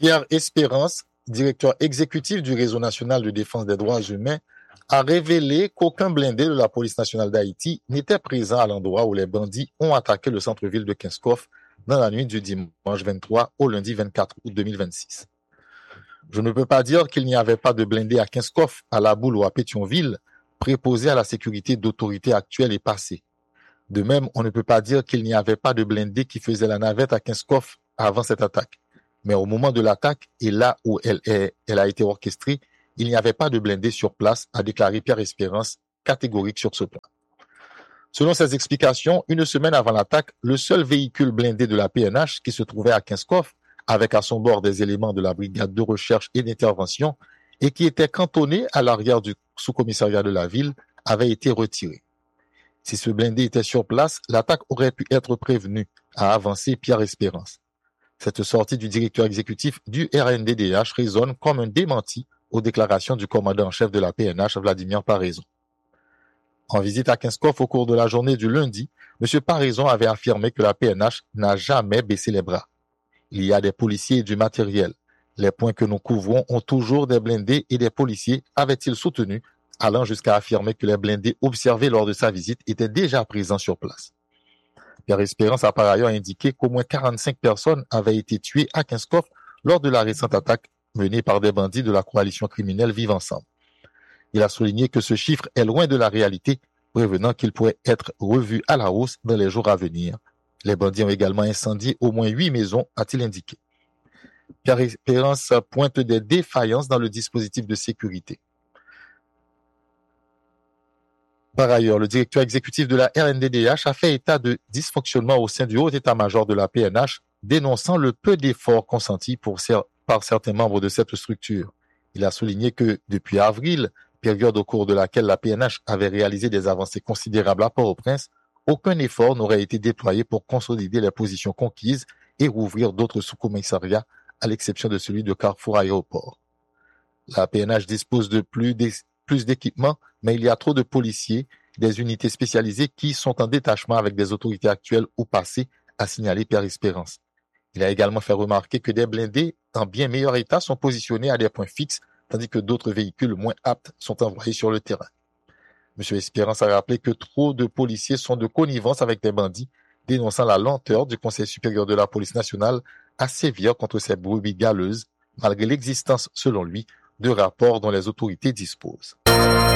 Pierre Espérance, directeur exécutif du Réseau national de défense des droits humains, a révélé qu'aucun blindé de la police nationale d'Haïti n'était présent à l'endroit où les bandits ont attaqué le centre-ville de Kinskov dans la nuit du dimanche 23 au lundi 24 août 2026. Je ne peux pas dire qu'il n'y avait pas de blindés à Kinskov, à La Boule ou à Pétionville, préposés à la sécurité d'autorités actuelles et passées. De même, on ne peut pas dire qu'il n'y avait pas de blindés qui faisaient la navette à Kinskov avant cette attaque. Mais au moment de l'attaque, et là où elle a été orchestrée, il n'y avait pas de blindés sur place, a déclaré Pierre Espérance, catégorique sur ce point. Selon ses explications, une semaine avant l'attaque, le seul véhicule blindé de la PNH qui se trouvait à Kinskov, avec à son bord des éléments de la brigade de recherche et d'intervention, et qui était cantonné à l'arrière du sous-commissariat de la ville, avait été retiré. Si ce blindé était sur place, l'attaque aurait pu être prévenue, a avancé Pierre Espérance. Cette sortie du directeur exécutif du RNDDH résonne comme un démenti aux déclarations du commandant en chef de la PNH, Vladimir Paraison. En visite à Kinskov au cours de la journée du lundi, M. Paraison avait affirmé que la PNH n'a jamais baissé les bras. Il y a des policiers et du matériel. Les points que nous couvrons ont toujours des blindés et des policiers, avait-il soutenu, allant jusqu'à affirmer que les blindés observés lors de sa visite étaient déjà présents sur place. Pierre Espérance a par ailleurs indiqué qu'au moins 45 personnes avaient été tuées à Kinskov lors de la récente attaque menée par des bandits de la coalition criminelle Vivre Ensemble. Il a souligné que ce chiffre est loin de la réalité, prévenant qu'il pourrait être revu à la hausse dans les jours à venir. Les bandits ont également incendié au moins 8 maisons, a-t-il indiqué. Pierre Espérance pointe des défaillances dans le dispositif de sécurité. Par ailleurs, le directeur exécutif de la RNDDH a fait état de dysfonctionnement au sein du haut état-major de la PNH, dénonçant le peu d'efforts consentis par certains membres de cette structure. Il a souligné que, depuis avril, période au cours de laquelle la PNH avait réalisé des avancées considérables à Port-au-Prince, aucun effort n'aurait été déployé pour consolider les positions conquises et rouvrir d'autres sous-commissariats, à l'exception de celui de Carrefour Aéroport. La PNH dispose de plus d'équipements, mais il y a trop de policiers, des unités spécialisées qui sont en détachement avec des autorités actuelles ou passées, a signalé Pierre Espérance. Il a également fait remarquer que des blindés en bien meilleur état sont positionnés à des points fixes, tandis que d'autres véhicules moins aptes sont envoyés sur le terrain. M. Espérance a rappelé que trop de policiers sont de connivence avec des bandits, dénonçant la lenteur du Conseil supérieur de la police nationale à sévir contre ces brebis galeuses, malgré l'existence, selon lui, de rapports dont les autorités disposent.